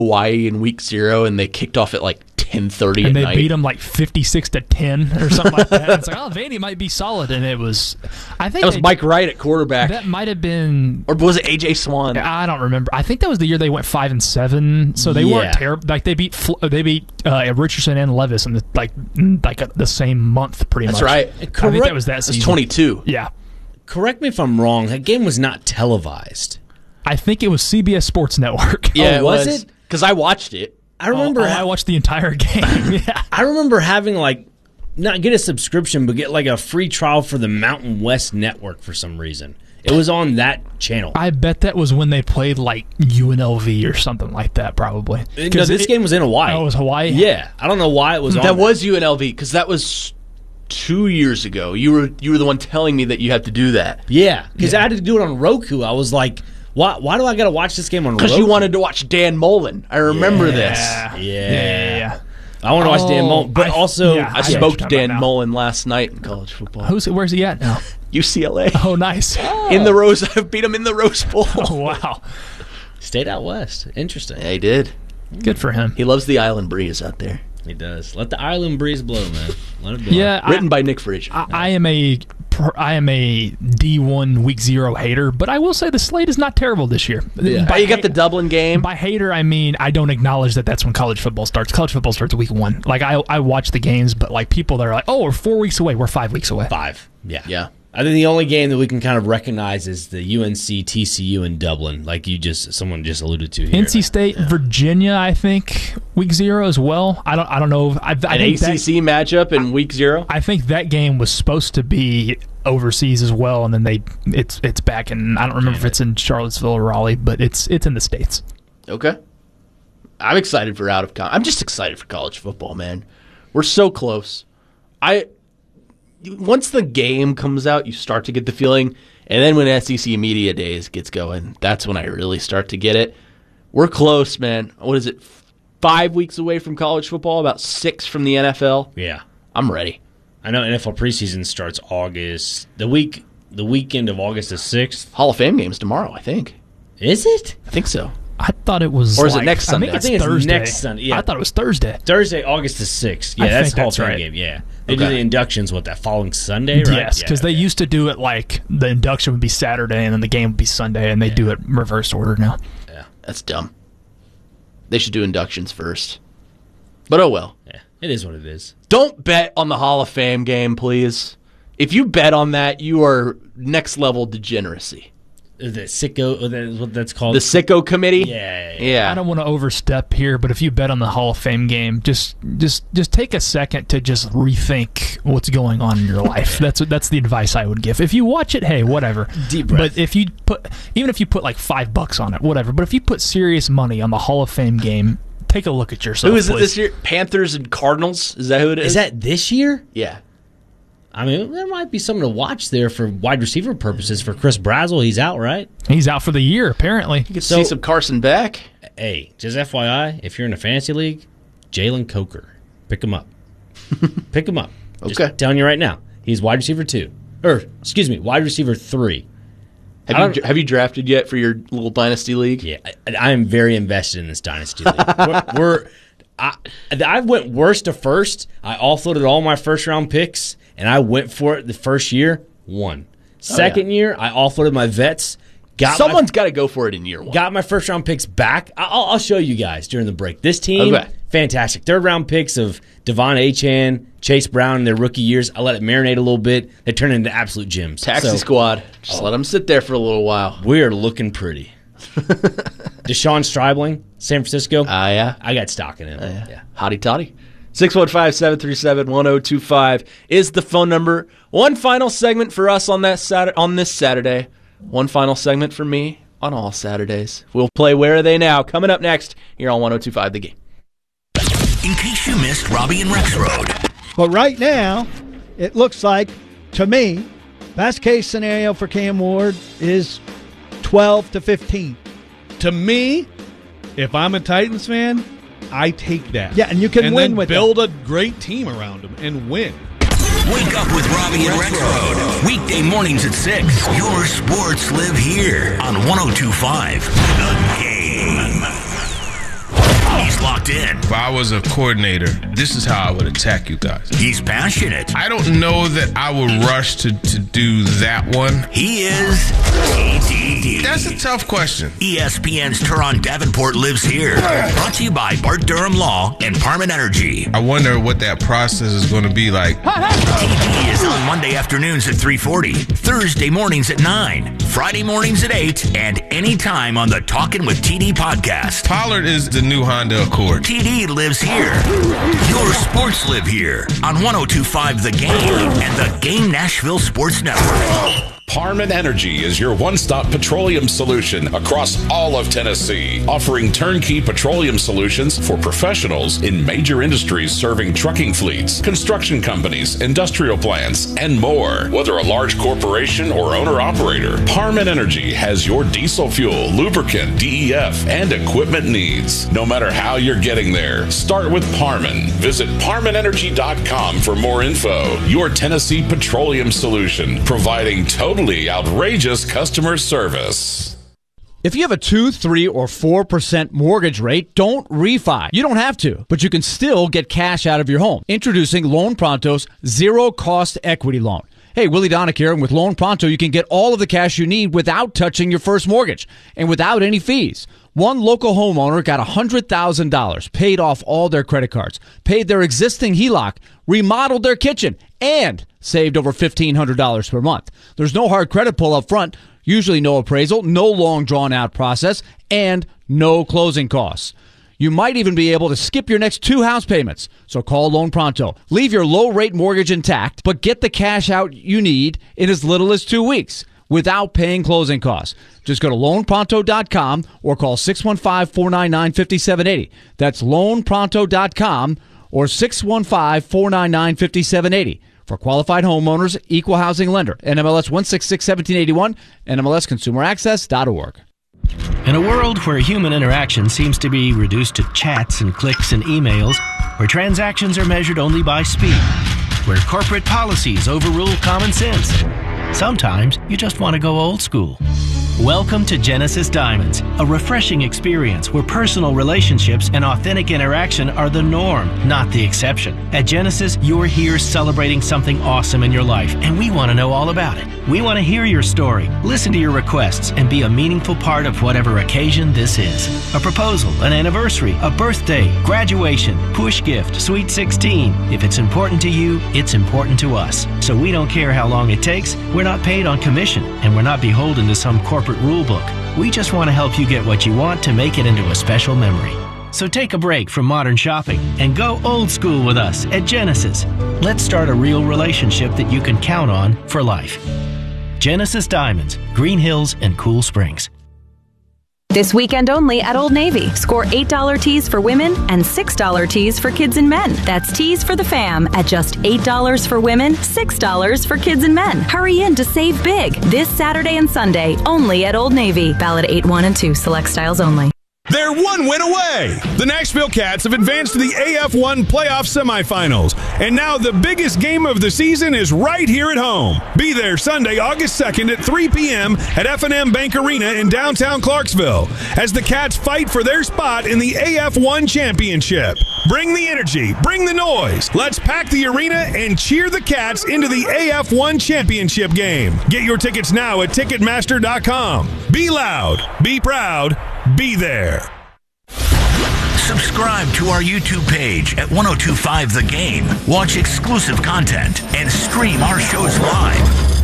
Hawaii in week 0, and they kicked off at like 10:30 and at they night. beat them like 56-10 or something like that. It's like, oh, Vandy might be solid, and it was. I think That was Mike Wright at quarterback, that might have been. or was it AJ Swan? I don't remember. I think that was the year they went 5-7, so they weren't terrible. Like they beat Richardson and Levis in the same month, pretty much. That's right. I think that was that It was season. 22. Yeah, Correct me if I'm wrong. That game was not televised. I think it was CBS Sports Network. Yeah, Oh, was it? Because I watched it. I remember. I watched the entire game. Yeah. I remember having not get a subscription, but get like a free trial for the Mountain West Network for some reason. It was on that channel. I bet that was when they played like UNLV or something like that, probably. No, this game was in Hawaii. Oh, it was Hawaii? Yeah, I don't know why it was on. That was UNLV because that was 2 years ago. You were the one telling me that you had to do that. Yeah, because I had to do it on Roku. I was like, why do I got to watch this game on Roku? Because you wanted to watch Dan Mullen. I remember this. Yeah. I want to watch Dan Mullen, but also I spoke to Dan Mullen last night in college football. Where's he at now? UCLA. Oh, nice. In the Rose. I beat him in the Rose Bowl. Oh, wow. stayed out west. Interesting. Yeah, he did. Good for him. He loves the island breeze out there. He does. Let the island breeze blow, man. Let it blow. Yeah, Written by Nick Frazier. I am a D1 week 0 hater, but I will say the slate is not terrible this year. Yeah. You got the Dublin game. By hater, I mean I don't acknowledge that that's when college football starts. College football starts week 1. Like I watch the games, but like people that are like, oh, we're 4 weeks away. We're 5 weeks away. 5. Yeah. Yeah. I think the only game that we can kind of recognize is the UNC TCU in Dublin, like someone just alluded to here. NC State, Virginia, I think week 0 as well. I don't know. I An think ACC matchup in week 0. I think that game was supposed to be overseas as well, and then it's back in. I don't remember if it's in Charlottesville or Raleigh, but it's in the States. Okay. I'm excited for I'm just excited for college football, man. We're so close. Once the game comes out, you start to get the feeling, and then when SEC Media Days gets going, that's when I really start to get it. We're close, man. What is it, 5 weeks away from college football, about 6 from the NFL? Yeah. I'm ready. I know NFL preseason starts August. The weekend of August the 6th. Hall of Fame game's tomorrow, I think. Is it? I think so. I thought it was. Or is it next Sunday? I think it's Thursday. Thursday. Next Sunday. Yeah. I thought it was Thursday. Thursday, August the 6th. Yeah, I that's think the Hall that's of Fame right. game. Yeah. They do the inductions, that following Sunday, right? Yes, because they used to do it like the induction would be Saturday and then the game would be Sunday, and they do it reverse order now. Yeah. That's dumb. They should do inductions first. But oh well. Yeah, it is what it is. Don't bet on the Hall of Fame game, please. If you bet on that, you are next level degeneracy. The sicko, that's what that's called. The sicko committee? Yeah. I don't want to overstep here, but if you bet on the Hall of Fame game, just take a second to just rethink what's going on in your life. That's the advice I would give. If you watch it, hey, whatever. Deep breath. But if you put like $5 on it, whatever. But if you put serious money on the Hall of Fame game, take a look at yourself. Who is it please. this year? Panthers and Cardinals? Is that who it is? Is that this year? Yeah. I mean, there might be something to watch there for wide receiver purposes for Chris Brazzell. He's out, right? He's out for the year, apparently. You can see some Carson Beck. Hey, just FYI, if you're in a fantasy league, Jalen Coker, pick him up. Pick him up. Okay. Just telling you right now, he's wide receiver 2. Wide receiver 3. Have you drafted yet for your little dynasty league? Yeah, I am very invested in this dynasty league. I went worst to first. I offloaded all my first-round picks, and I went for it the first year, won. Second year, I offloaded my vets. Someone's got to go for it in year 1. Got my first-round picks back. I'll show you guys during the break. This team, fantastic. Third-round picks of Devon Achane, Chase Brown in their rookie years. I let it marinate a little bit. They turned into absolute gems. Taxi squad. Just let them sit there for a little while. We are looking pretty. Deshaun Stribling, San Francisco. Yeah. I got stock in him. Yeah. Hotty toddy. 615-737-1025 is the phone number. One final segment for us on this Saturday. One final segment for me on all Saturdays. We'll play Where Are They Now? Coming up next here on 1025 The Game. In case you missed Robbie and Rex Road. But right now, it looks like, to me, best case scenario for Cam Ward is 12-15. To me, if I'm a Titans fan, I take that. Yeah, and you can win then with build a great team around him and win. Wake up with Robbie and Rex Road. Weekday mornings at 6. Your sports live here on 1025 The Game. locked in. If I was a coordinator, this is how I would attack you guys. He's passionate. I don't know that I would rush to do that one. He is TD. That's a tough question. ESPN's Teron Davenport lives here. Brought to you by Bart Durham Law and Parman Energy. I wonder what that process is going to be like. TD is on Monday afternoons at 3:40, Thursday mornings at 9, Friday mornings at 8, and anytime on the Talkin' with TD podcast. Pollard is the new Honda Accord. TD lives here. Your sports live here on 102.5 The Game and the Game Nashville Sports Network. Parman Energy is your one-stop petroleum solution across all of Tennessee, offering turnkey petroleum solutions for professionals in major industries serving trucking fleets, construction companies, industrial plants, and more. Whether a large corporation or owner-operator, Parman Energy has your diesel fuel, lubricant, DEF, and equipment needs. No matter how you're getting there, start with Parman. Visit ParmanEnergy.com for more info. Your Tennessee petroleum solution, providing totally outrageous customer service. If you have a 2, 3, or 4% mortgage rate, don't refi. You don't have to, but you can still get cash out of your home. Introducing Loan Pronto's zero-cost equity loan. Hey, Willie Donick here, and with Loan Pronto, you can get all of the cash you need without touching your first mortgage and without any fees. One local homeowner got $100,000, paid off all their credit cards, paid their existing HELOC, remodeled their kitchen, and saved over $1,500 per month. There's no hard credit pull up front, usually no appraisal, no long drawn-out process, and no closing costs. You might even be able to skip your next 2 house payments. So call Loan Pronto. Leave your low-rate mortgage intact, but get the cash out you need in as little as 2 weeks without paying closing costs. Just go to loanpronto.com or call 615-499-5780. That's loanpronto.com or 615-499-5780. For qualified homeowners, equal housing lender. NMLS 1661781, NMLSconsumeraccess.org. In a world where human interaction seems to be reduced to chats and clicks and emails, where transactions are measured only by speed, where corporate policies overrule common sense, sometimes you just want to go old school. Welcome to Genesis Diamonds, a refreshing experience where personal relationships and authentic interaction are the norm, not the exception. At Genesis, you're here celebrating something awesome in your life, and we want to know all about it. We want to hear your story, listen to your requests, and be a meaningful part of whatever occasion this is. A proposal, an anniversary, a birthday, graduation, push gift, sweet 16. If it's important to you, it's important to us. So we don't care how long it takes. We're not paid on commission, and we're not beholden to some corporate rule book. We just want to help you get what you want to make it into a special memory. So take a break from modern shopping and go old school with us at Genesis. Let's start a real relationship that you can count on for life. Genesis Diamonds, Green Hills and Cool Springs. This weekend only at Old Navy. Score $8 tees for women and $6 tees for kids and men. That's tees for the fam at just $8 for women, $6 for kids and men. Hurry in to save big this Saturday and Sunday only at Old Navy. Valid 8-1 and 2. Select styles only. They're one win away. The Nashville Cats have advanced to the AF1 playoff semifinals. And now the biggest game of the season is right here at home. Be there Sunday, August 2nd at 3 p.m. at F&M Bank Arena in downtown Clarksville as the Cats fight for their spot in the AF1 championship. Bring the energy, bring the noise. Let's pack the arena and cheer the Cats into the AF1 championship game. Get your tickets now at Ticketmaster.com. Be loud, be proud, be there. Subscribe to our YouTube page at 102.5 The Game. Watch exclusive content and stream our shows live.